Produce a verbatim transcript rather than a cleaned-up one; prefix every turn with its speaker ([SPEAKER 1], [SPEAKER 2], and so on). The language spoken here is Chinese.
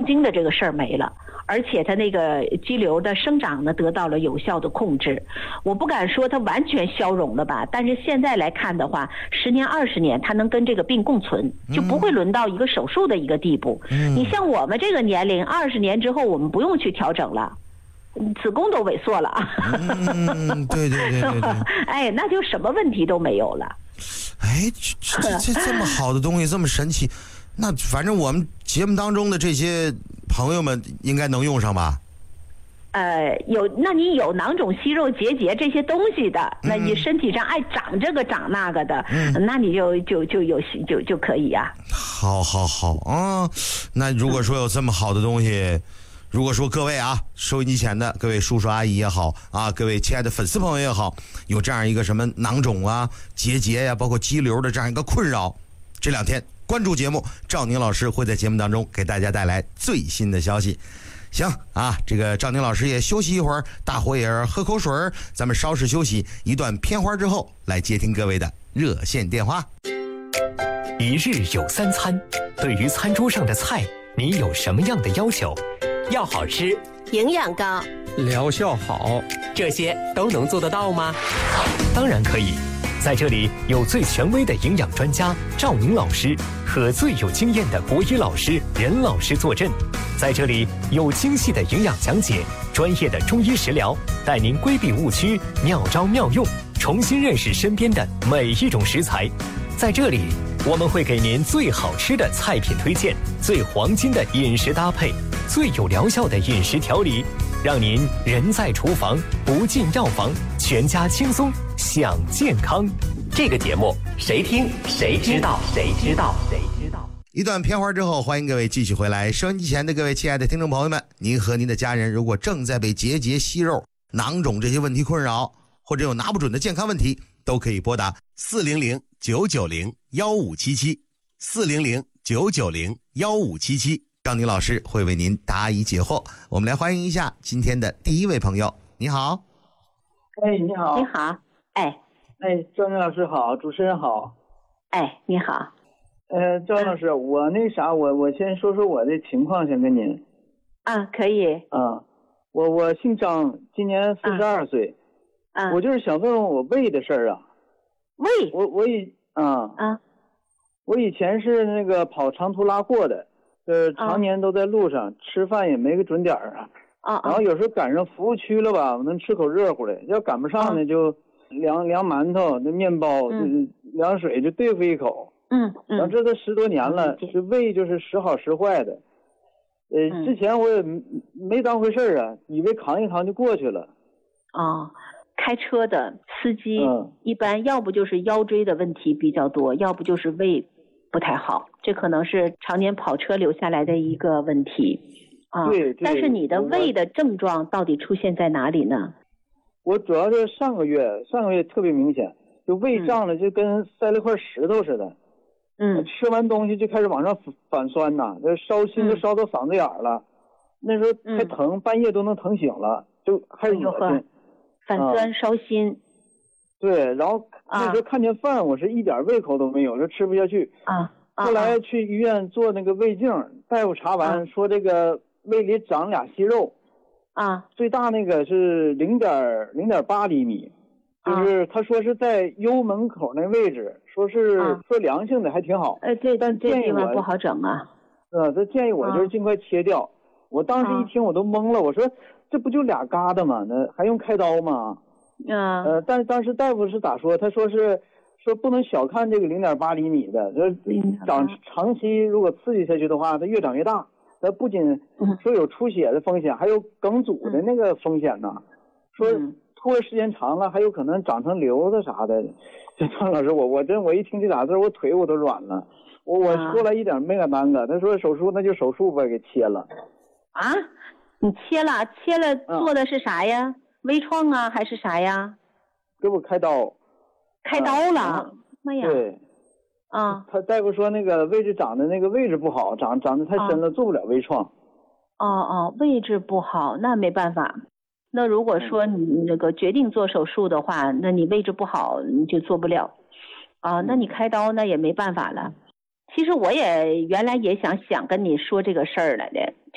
[SPEAKER 1] 经的这个事儿没了，而且它那个肌瘤的生长呢得到了有效的控制。我不敢说它完全消融了吧，但是现在来看的话，十年二十年它能跟这个病共存，就不会轮到一个手术的一个地步。嗯、你像我们这个年龄，二十年之后我们不用去调整了。子宫都萎缩了，
[SPEAKER 2] 嗯，对对对对对，
[SPEAKER 1] 哎，那就什么问题都没有了。
[SPEAKER 2] 哎，这这这这么好的东西，这么神奇，那反正我们节目当中的这些朋友们应该能用上吧？
[SPEAKER 1] 呃，有，那你有囊肿、息肉、结节这些东西的，那你身体上爱长这个长那个的，嗯、那你就就就有就就可以呀、啊。
[SPEAKER 2] 好，好，好啊！那如果说有这么好的东西。如果说各位啊，收音机前的各位叔叔阿姨也好啊，各位亲爱的粉丝朋友也好，有这样一个什么囊肿啊、结节呀、啊，包括肌瘤的这样一个困扰，这两天关注节目，赵宁老师会在节目当中给大家带来最新的消息。行啊，这个赵宁老师也休息一会儿，大伙也喝口水，咱们稍事休息，一段片花之后来接听各位的热线电话。
[SPEAKER 3] 一日有三餐，对于餐桌上的菜，你有什么样的要求？要好吃，
[SPEAKER 4] 营养高，
[SPEAKER 5] 疗效好，
[SPEAKER 3] 这些都能做得到吗？当然可以，在这里有最权威的营养专家赵宁老师和最有经验的国医老师任老师坐镇，在这里有精细的营养讲解，专业的中医食疗，带您规避误区，妙招妙用，重新认识身边的每一种食材。在这里，我们会给您最好吃的菜品推荐，最黄金的饮食搭配，最有疗效的饮食调理，让您人在厨房不进药房，全家轻松享健康。这个节目谁听谁知道，谁知道谁知道。
[SPEAKER 2] 一段片花之后，欢迎各位继续回来。收音机前的各位亲爱的听众朋友们，您和您的家人如果正在被结节、息肉、囊肿这些问题困扰，或者有拿不准的健康问题，都可以拨打四零零九九零幺五七七四零零九九零幺五七七，赵宁老师会为您答疑解惑。我们来欢迎一下今天的第一位朋友。你好。
[SPEAKER 6] 哎，你好。
[SPEAKER 1] 你好。哎
[SPEAKER 6] 哎，赵宁老师好，主持人好。
[SPEAKER 1] 哎，你好。
[SPEAKER 6] 呃，赵老师，嗯、我那啥，我我先说说我的情况，先跟您。
[SPEAKER 1] 啊，可以。
[SPEAKER 6] 啊，我我姓张，今年四十二岁。
[SPEAKER 1] 啊。
[SPEAKER 6] 我就是想问问我胃的事儿啊。
[SPEAKER 1] 胃？
[SPEAKER 6] 我我以啊
[SPEAKER 1] 啊，
[SPEAKER 6] 我以前是那个跑长途拉货的，呃，常年都在路上，啊、吃饭也没个准点儿啊。
[SPEAKER 1] 啊。
[SPEAKER 6] 然后有时候赶上服务区了吧，我能吃口热乎的；要赶不上呢，就凉凉馒头、那面包、嗯、凉水就对付一口。
[SPEAKER 1] 嗯嗯。
[SPEAKER 6] 然后这都十多年了，这胃就是时好时坏的。呃，嗯、之前我也没当回事儿啊，以为扛一扛就过去了。
[SPEAKER 1] 啊。开车的司机一般要不就是腰椎的问题比较多，要不就是胃不太好，这可能是常年跑车留下来的一个问题啊。
[SPEAKER 6] 对，
[SPEAKER 1] 但是你的胃的症状到底出现在哪里呢？
[SPEAKER 6] 我主要是上个月，上个月特别明显，就胃胀了，就跟塞了块石头似的。
[SPEAKER 1] 嗯。
[SPEAKER 6] 吃完东西就开始往上反酸呐，这烧心都烧到嗓子眼儿了，嗯、那时候还疼、嗯，半夜都能疼醒了，就还恶心。
[SPEAKER 1] 反酸烧心、啊，
[SPEAKER 6] 对，然后那时候看见饭，我是一点胃口都没有，就吃不下去
[SPEAKER 1] 啊。
[SPEAKER 6] 后来去医院做那个胃镜，大夫查完、啊、说这个胃里长俩息肉，
[SPEAKER 1] 啊，
[SPEAKER 6] 最大那个是零点零点八厘米，就是他说是在幽门口那位置，说是、啊、说良性的还挺好。
[SPEAKER 1] 哎，这
[SPEAKER 6] 但建议我
[SPEAKER 1] 不好整啊。
[SPEAKER 6] 呃，他建议我就是尽快切掉。啊、我当时一听我都懵了，我说。这不就俩疙瘩吗？那还用开刀吗？
[SPEAKER 1] 啊，
[SPEAKER 6] 呃，但是当时大夫是咋说？他说是说不能小看这个零点八厘米的，就是长长期如果刺激下去的话，它越长越大。它不仅说有出血的风险，还有梗阻的那个风险呢。说拖时间长了，还有可能长成瘤子啥的。这张老师，我我真我一听这俩字，我腿我都软了。我我后来一点没敢耽搁，他说手术那就手术吧，给切了。
[SPEAKER 1] 啊？你切了，切了做的是啥呀？嗯、微创啊，还是啥呀？
[SPEAKER 6] 给我开刀。
[SPEAKER 1] 开刀了？妈、嗯、呀！
[SPEAKER 6] 对。
[SPEAKER 1] 啊。
[SPEAKER 6] 他大夫说那个位置长的那个位置不好，长长得太深了，啊、做不了微创。
[SPEAKER 1] 哦哦，位置不好，那没办法。那如果说你那个决定做手术的话，那你位置不好，你就做不了。啊，那你开刀那也没办法了。其实我也原来也想想跟你说这个事儿来的。